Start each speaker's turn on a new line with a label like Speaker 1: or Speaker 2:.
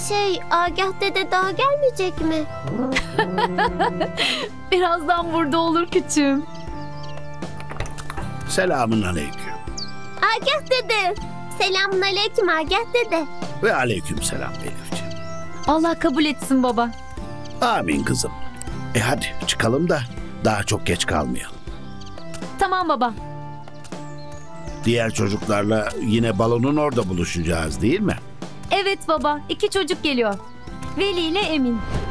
Speaker 1: Agah dede daha gelmeyecek mi?
Speaker 2: Birazdan burada olur küçüğüm.
Speaker 3: Selamun aleyküm.
Speaker 1: Agah dede. Selamun aleyküm Agah dede.
Speaker 3: Ve aleyküm selam Elifciğim.
Speaker 2: Allah kabul etsin baba.
Speaker 3: Amin kızım. Hadi çıkalım da daha çok geç kalmayalım.
Speaker 2: Tamam baba.
Speaker 3: Diğer çocuklarla yine balonun orada buluşacağız değil mi?
Speaker 2: Evet baba. 2 çocuk geliyor. Veli ile Emin.